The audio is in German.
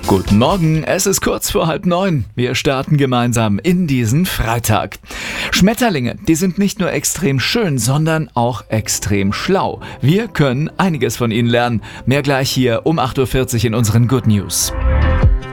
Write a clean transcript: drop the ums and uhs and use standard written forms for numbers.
Guten Morgen, es ist kurz vor 8:30. Wir starten gemeinsam in diesen Freitag. Schmetterlinge, die sind nicht nur extrem schön, sondern auch extrem schlau. Wir können einiges von ihnen lernen. Mehr gleich hier um 8:40 Uhr in unseren Good News.